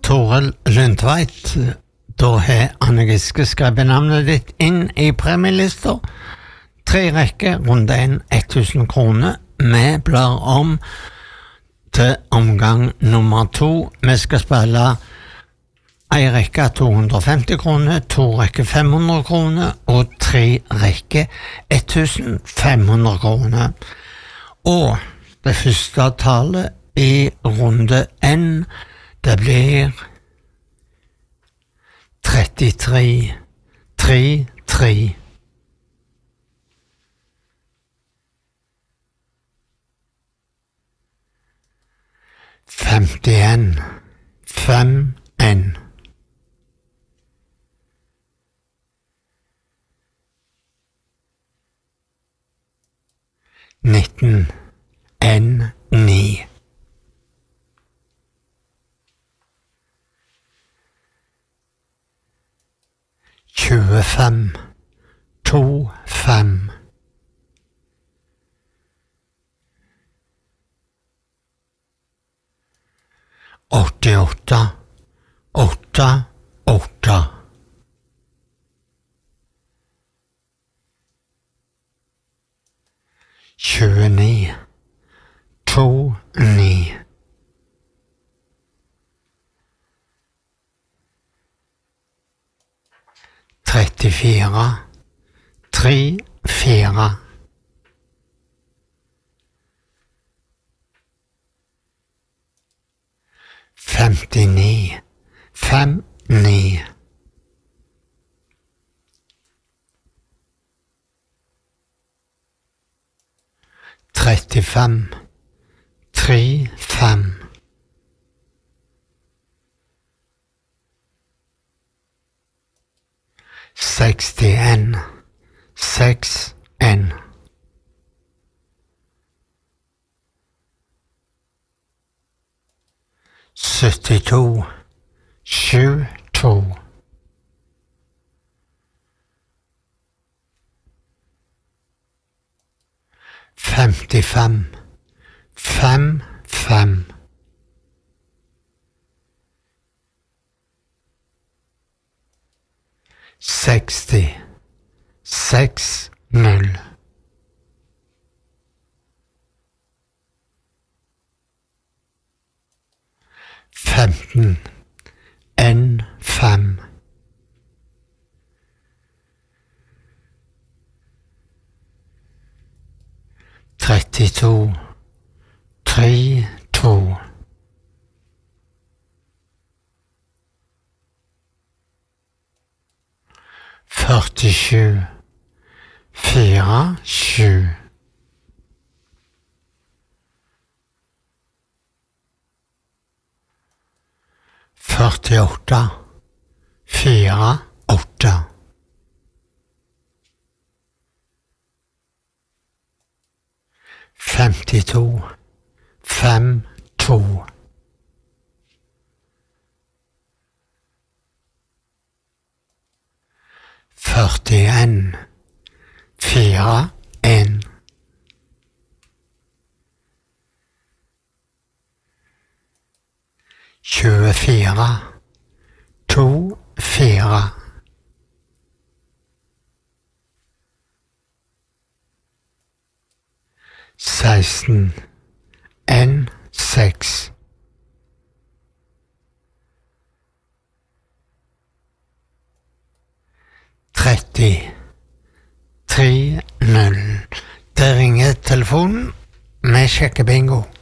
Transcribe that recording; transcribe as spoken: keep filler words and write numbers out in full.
Toril Lundtveit. Da har Anne Giske skrevet navnet ditt inn i premielista. Tre rekker, runde en, tusen kroner. Vi blar om til omgang nummer to. Vi skal spille en rekke to hundre og femti kroner, to rekker fem hundre kroner og tre rekker tusen fem hundre kroner. Og det første tallet i runde N, det blir trettitre, tre, tre. femtien, fem, en. nitten, en, ni. tjuefem, to, fem. åttiåtte, åtte, åtte. tjueni, to, ni. trettifire, tre, fire. femtini, fem, ni. trettifem, tre, fem. sekstien, seks, en. syttito, sju, to. femtifem, fem, fem. seksti, seks, null. femten, en, fem. trettito, tre, to. førtisju, fire, sju. førtiåtte, fire, åtte. femtito, fem, to. førtien, fire, en. tjuefire, to, fire. seksten, en, seks. tretti, tre, null. Det ringer telefonen. Vi sjekker bingo.